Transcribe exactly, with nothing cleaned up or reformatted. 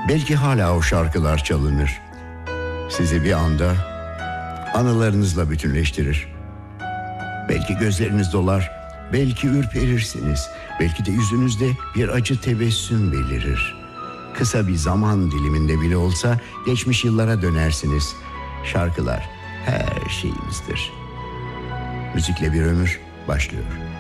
Belki hala o şarkılar çalınır. Sizi bir anda anılarınızla bütünleştirir. Belki gözleriniz dolar, belki ürperirsiniz. Belki de yüzünüzde bir acı tebessüm belirir. Kısa bir zaman diliminde bile olsa geçmiş yıllara dönersiniz. Şarkılar her şeyimizdir. Müzikle bir ömür başlıyor.